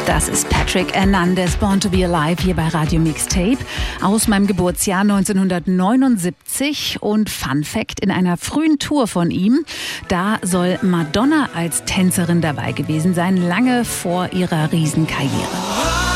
Das ist Patrick Hernandez, Born to be Alive, hier bei Radio Mixtape aus meinem Geburtsjahr 1979. Und Fun Fact, in einer frühen Tour von ihm, da soll Madonna als Tänzerin dabei gewesen sein, lange vor ihrer Riesenkarriere.